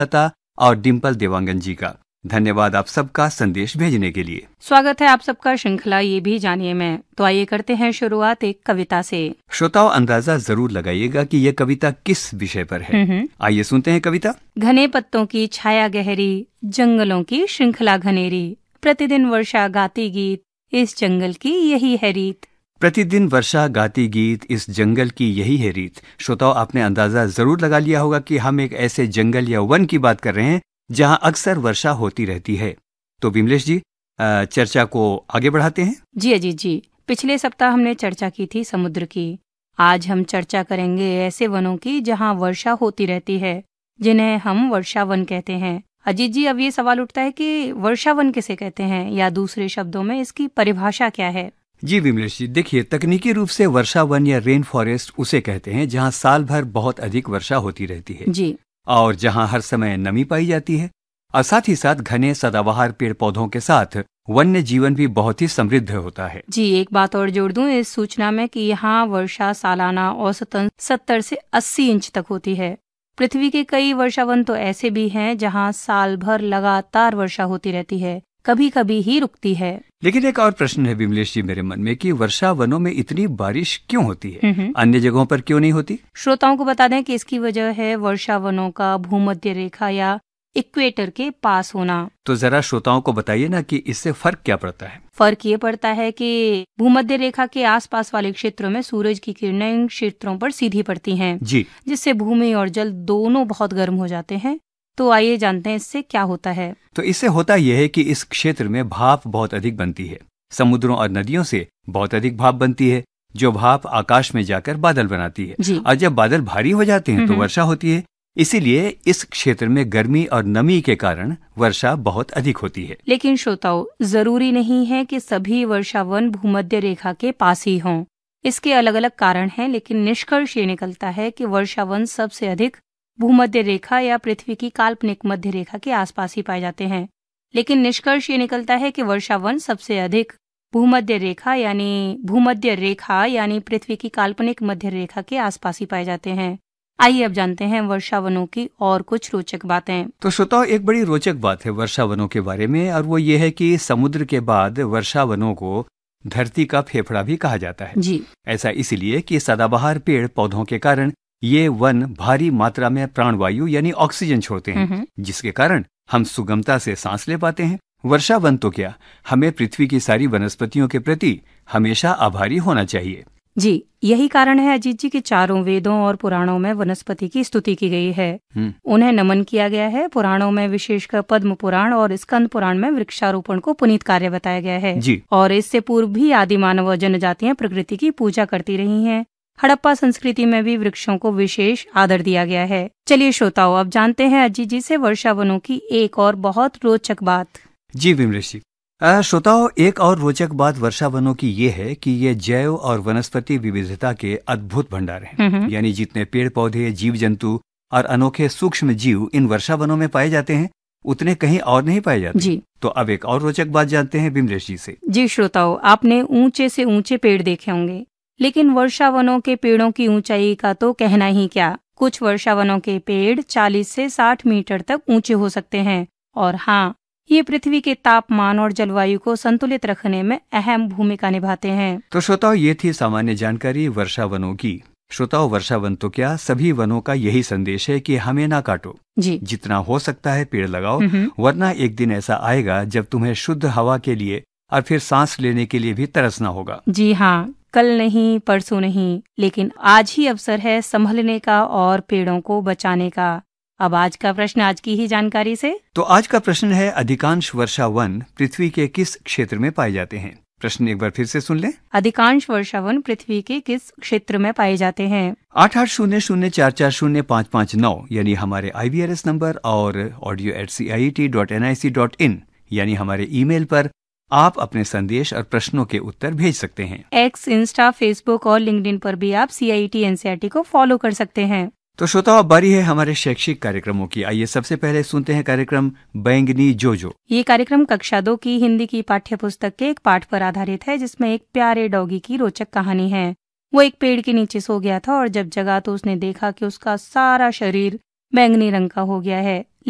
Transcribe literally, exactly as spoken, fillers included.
लता और डिम्पल देवांगन जी का। धन्यवाद आप सबका संदेश भेजने के लिए। स्वागत है आप सबका श्रृंखला ये भी जानिए मैं। तो आइए करते हैं शुरुआत एक कविता से। श्रोताओं अंदाजा जरूर लगाइएगा कि यह कविता किस विषय पर है। आइए सुनते हैं कविता। घने पत्तों की छाया गहरी, जंगलों की श्रृंखला घनेरी, प्रतिदिन वर्षा गाती गीत, इस जंगल की यही है रीत। प्रतिदिन वर्षा गाती गीत, इस जंगल की यही है रीत। श्रोताओं आपने अंदाजा जरूर लगा लिया होगा कि हम एक ऐसे जंगल या वन की बात कर रहे हैं जहां अक्सर वर्षा होती रहती है। तो विमलेश जी चर्चा को आगे बढ़ाते हैं। जी अजीत जी, पिछले सप्ताह हमने चर्चा की थी समुद्र की। आज हम चर्चा करेंगे ऐसे वनों की जहां वर्षा होती रहती है, जिन्हें हम वर्षा वन कहते हैं। अजीत जी, अब ये सवाल उठता है कि वर्षा वन किसे कहते हैं, या दूसरे शब्दों में इसकी परिभाषा क्या है? जी विमलेश जी, देखिए तकनीकी रूप से वर्षा वन या रेन फॉरेस्ट उसे कहते हैं जहां साल भर बहुत अधिक वर्षा होती रहती है जी, और जहां हर समय नमी पाई जाती है, और साथ ही साथ घने सदाबहार पेड़ पौधों के साथ वन्य जीवन भी बहुत ही समृद्ध होता है। जी, एक बात और जोड़ दूं इस सूचना में कि यहाँ वर्षा सालाना औसतन सत्तर से अस्सी इंच तक होती है। पृथ्वी के कई वर्षावन तो ऐसे भी हैं जहां साल भर लगातार वर्षा होती रहती है, कभी कभी ही रुकती है। लेकिन एक और प्रश्न है विमलेश जी मेरे मन में कि वर्षा वनों में इतनी बारिश क्यों होती है, अन्य जगहों पर क्यों नहीं होती? श्रोताओं को बता दें कि इसकी वजह है वर्षा वनों का भूमध्य रेखा या इक्वेटर के पास होना। तो जरा श्रोताओं को बताइए ना कि इससे फर्क क्या पड़ता है? फर्क ये पड़ता है कि भूमध्य रेखा के आसपास वाले क्षेत्रों में सूरज की किरणें इन क्षेत्रों पर सीधी पड़ती हैं, जी, जिससे भूमि और जल दोनों बहुत गर्म हो जाते हैं। तो आइए जानते हैं इससे क्या होता है। तो इससे होता यह है कि इस क्षेत्र में भाप बहुत अधिक बनती है। समुद्रों और नदियों से बहुत अधिक भाप बनती है, जो भाप आकाश में जाकर बादल बनाती है, और जब बादल भारी हो जाते हैं तो वर्षा होती है। इसीलिए इस क्षेत्र में गर्मी और नमी के कारण वर्षा बहुत अधिक होती है। लेकिन श्रोताओं, जरूरी नहीं है कि सभी वर्षा वन भूमध्य रेखा के पास ही हों। इसके अलग अलग कारण हैं, लेकिन निष्कर्ष ये निकलता है कि वर्षा वन सबसे अधिक भूमध्य रेखा या पृथ्वी की काल्पनिक मध्य रेखा के आसपास ही पाए जाते हैं। लेकिन निष्कर्ष ये निकलता है कि वर्षा वन सबसे अधिक भूमध्य रेखा यानी भूमध्य रेखा यानी पृथ्वी की काल्पनिक मध्य रेखा के आसपास ही पाए जाते हैं। आइए अब जानते हैं वर्षा वनों की और कुछ रोचक बातें। तो श्रोताओं, एक बड़ी रोचक बात है वर्षा वनों के बारे में, और वो ये है कि समुद्र के बाद वर्षा वनों को धरती का फेफड़ा भी कहा जाता है। जी, ऐसा इसलिए कि सदाबहार पेड़ पौधों के कारण ये वन भारी मात्रा में प्राणवायु यानी ऑक्सीजन छोड़ते हैं, जिसके कारण हम सुगमता से सांस ले पाते हैं। वर्षा वन तो क्या, हमें पृथ्वी की सारी वनस्पतियों के प्रति हमेशा आभारी होना चाहिए। जी, यही कारण है अजीत जी कि चारों वेदों और पुराणों में वनस्पति की स्तुति की गई है, उन्हें नमन किया गया है। पुराणों में विशेषकर पद्म पुराण और स्कंद पुराण में वृक्षारोपण को पुनीत कार्य बताया गया है जी। और इससे पूर्व भी आदि मानव जनजातियां प्रकृति की पूजा करती रही हैं। हड़प्पा संस्कृति में भी वृक्षों को विशेष आदर दिया गया है। चलिए श्रोताओं, अब जानते हैं अजीत जी से वर्षा वनों की एक और बहुत रोचक बात। जी विमलेश जी, श्रोताओं, एक और रोचक बात वर्षा वनों की ये है कि ये जैव और वनस्पति विविधता के अद्भुत भंडार हैं। यानी जितने पेड़ पौधे, जीव जंतु और अनोखे सूक्ष्म जीव इन वर्षा वनों में पाए जाते हैं, उतने कहीं और नहीं पाए जाते। जी। तो अब एक और रोचक बात जानते हैं विमलेश जी से। जी श्रोताओं, आपने ऊंचे से ऊंचे पेड़ देखे होंगे, लेकिन वर्षा वनों के पेड़ों की ऊंचाई का तो कहना ही क्या। कुछ वर्षा वनों के पेड़ चालीस से साठ मीटर तक ऊंचे हो सकते हैं, और हाँ, ये पृथ्वी के तापमान और जलवायु को संतुलित रखने में अहम भूमिका निभाते हैं। तो श्रोताओं, ये थी सामान्य जानकारी वर्षा वनों की। श्रोताओं, वर्षा वन तो क्या, सभी वनों का यही संदेश है कि हमें ना काटो, जी, जितना हो सकता है पेड़ लगाओ, वरना एक दिन ऐसा आएगा जब तुम्हें शुद्ध हवा के लिए और फिर सांस लेने के लिए भी तरसना होगा। जी हाँ, कल नहीं, परसों नहीं, लेकिन आज ही अवसर है संभलने का और पेड़ों को बचाने का। अब आज का प्रश्न आज की ही जानकारी से। तो आज का प्रश्न है, अधिकांश वर्षा वन पृथ्वी के किस क्षेत्र में पाए जाते हैं? प्रश्न एक बार फिर से सुन लें। अधिकांश वर्षा वन पृथ्वी के किस क्षेत्र में पाए जाते हैं? आठ आठ शून्य शून्य चार चार शून्य पाँच पाँच नौ यानी हमारे आई वी आर एस नंबर और audio eight C I T dot N I C dot in यानी हमारे ईमेल पर आप अपने संदेश और प्रश्नों के उत्तर भेज सकते हैं। एक्स, इंस्टा, फेसबुक और लिंक्डइन पर भी आप सी I T N C E R T को फॉलो कर सकते हैं। तो श्रोताओं, अब बारी है हमारे शैक्षिक कार्यक्रमों की। आइए सबसे पहले सुनते हैं कार्यक्रम बैंगनी जोजो। ये कार्यक्रम कक्षा दो की हिंदी की पाठ्य पुस्तक के एक पाठ पर आधारित है, जिसमें एक प्यारे डॉगी की रोचक कहानी है। वो एक पेड़ के नीचे सो गया था और जब जगा तो उसने देखा कि उसका सारा शरीर बैंगनी रंग का हो गया है।